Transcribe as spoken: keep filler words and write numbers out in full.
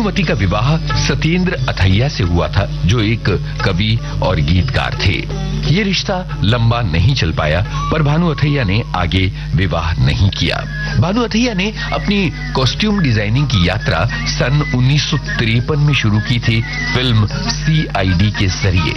भानुमति का विवाह सत्येंद्र अथैया से हुआ था, जो एक कवि और गीतकार थे। ये रिश्ता लंबा नहीं चल पाया, पर भानु अथैया ने आगे विवाह नहीं किया। भानु अथैया ने अपनी कॉस्ट्यूम डिजाइनिंग की यात्रा सन उन्नीस सौ तिरपन में शुरू की थी फिल्म सी आई डी के जरिए।